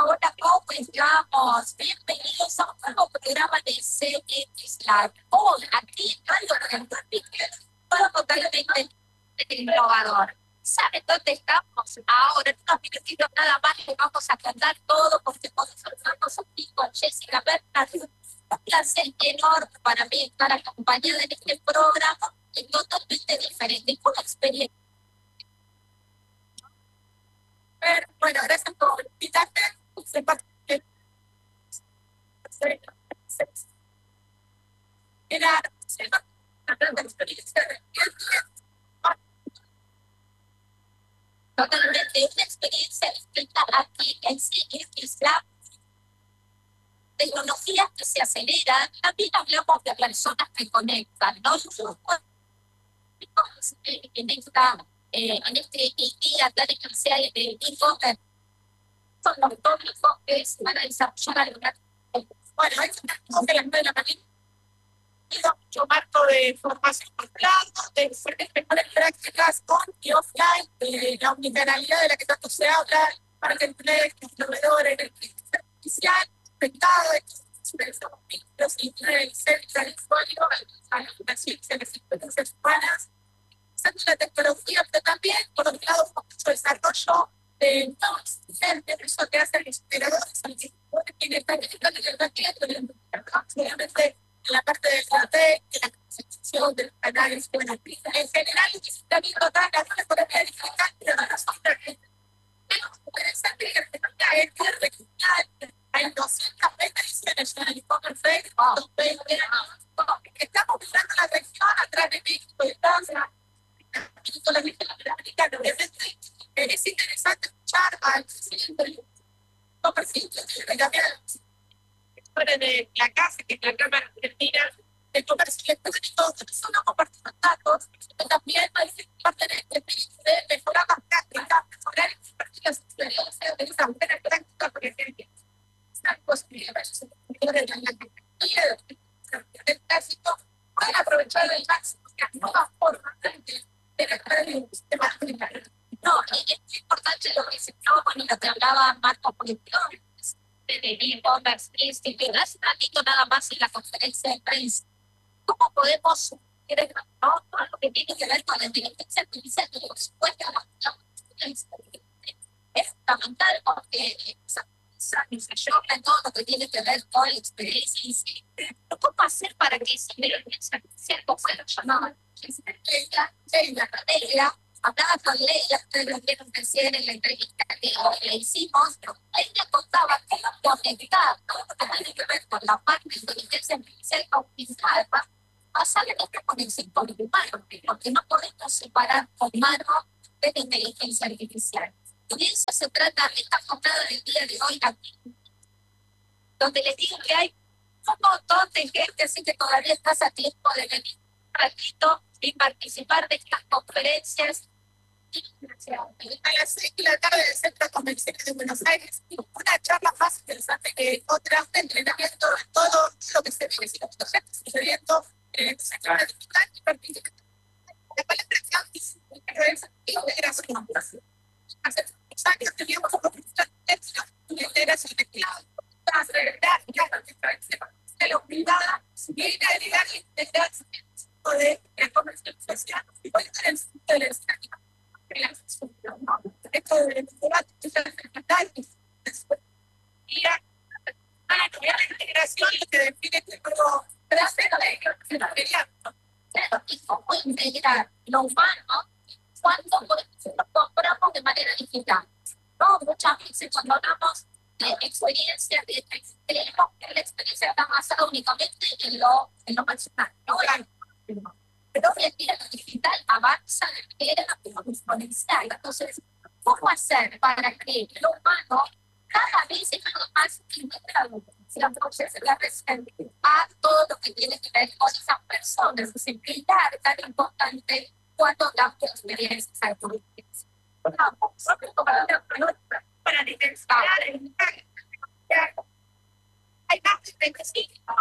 Hola, ¿cómo estamos? Bienvenidos a un nuevo programa de CX Live. Hoy, aquí, Radio Argentina, totalmente innovador. ¿Saben dónde estamos? Ahora, en unos minutitos nada más les vamos a contar todo, porque estamos aquí con Jessica Bernard. Un placer enorme para mí estar acompañada en este programa, que es totalmente diferente, una experiencia. Bueno, gracias por invitarme. Sepa que era una experiencia totalmente una experiencia distinta aquí en sí, es la tecnologías que se aceleran. También hablamos de personas que conectan, ¿no? En este día tan especial de e-commerce son los tópicos que se van a desarrollar a lo largo. Bueno, es una de las 9 de la mañana. Mucho marco de formación por lado, de diferentes mejores prácticas on y offline, de la omnicanalidad de la que tanto se habla, para que los proveedores, la inteligencia artificial, afectado, los influencers, el código, la ciencia, las experiencias humanas, usando la tecnología, pero también, por otro lado, con mucho desarrollo de nuevos docentes, eso que hacen los integradores, quienes están obviamente en la parte de la de la concepción del análisis de la pista. En general, está viendo acá la economía digital, pero no resulta que tenemos que pensar que la tecnología es regional. Hay 220 ediciones ya en el e-commerce, estamos mirando la región a través de México y Francia. Solamente latinoamericano, obviamente es interesante escuchar al presidente del presidente de la casa, que es la Cámara Argentina de Comercio Electrónico, que son los compartidos datos, pero también parece parte de mejorar las prácticas, mejorar las experiencias de esa buena práctica, por ejemplo. Están posibilidades de la tecnología, del tráfico, pueden aprovechar el máximo las nuevas formas de el sistema criminal. No, es importante lo que se con lo que hablaba Marco Politón, de e-commerce, y que hace ratito nada más en la conferencia de prensa. ¿Cómo podemos todo lo que tiene que ver con la inteligencia artificial? Que por supuesto es fundamental porque yo en todo lo que tiene que ver con la experiencia. ¿Cómo hacer para que esa inteligencia artificial pueda llamar? La cadera, hablaba con Leila, ustedes lo vieron recién en la entrevista que le hicimos, ella contaba que la conectar todo lo que tiene que ver con la parte de inteligencia artificial optimizada pasa en esta conexión con el humano, porque no podemos separar humano de la inteligencia artificial. Y de eso se trata esta jornada del día de hoy aquí, donde les digo que hay un montón de gente, así que todavía estás a tiempo de venir un ratito y participar de estas conferencias. A las 6 de la tarde del Centro Comercial de Buenos Aires, una charla más interesante que otra, de entrenamiento de todo lo que se viene sucediendo en el sector digital y participar. La palabra era su inauguración. Hace 2 años teníamos una integración de cloud. De la unidad, viene a agregar la integración de comercio social. Hoy tenemos esto de debate y la integración lo que define que luego y cómo integrar lo humano cuando lo compramos de manera digital. No, muchas veces cuando hablamos de experiencias, creemos que la experiencia está basada únicamente en lo personal, ¿no? Pero hoy en día lo digital avanza de manera exponencial. Entonces, ¿cómo hacer para que lo humano cada vez es más integrado? Entonces, a todo lo que tiene que ver con esas personas, ese pilar tan importante cuando damos experiencias artísticas. Para diferenciar hay más de 25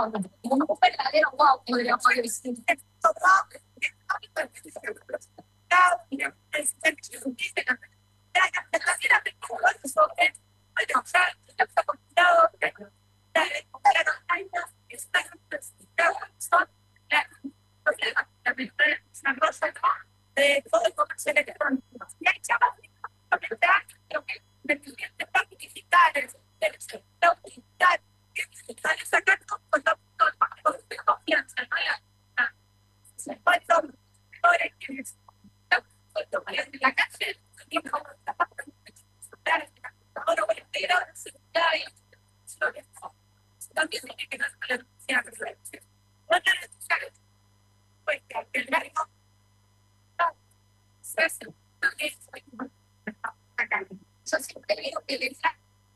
un verdadero wow, podríamos decir. desarrollo, ¿no? De todo el comercio electrónico. Y ahí ya va a comentar lo que el cliente marketing digital, el sector digital, sale sacando todo el de confianza, ¿no? Se puede ahora que es la calle, ahora voy a pegar el celular y también tiene que dar la reflexión. No necesariamente pues que el médico yo siempre digo que detrás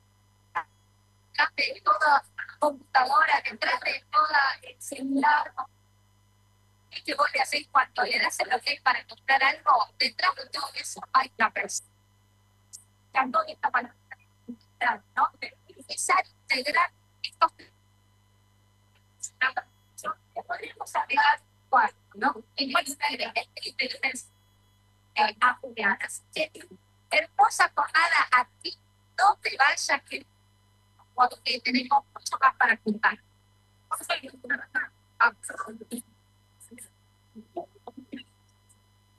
de toda computadora, detrás de toda el celular, ¿qué que vos le hacés cuando le das el ok para comprar algo? Detrás de todo eso hay una persona. No está para ¿no? Es necesario integrar estos que podríamos agregar cuatro, ¿no? En nuestra inteligencia afiliadas. Hermosa jornada a ti, no te vayas que porque tenemos mucho más para contar.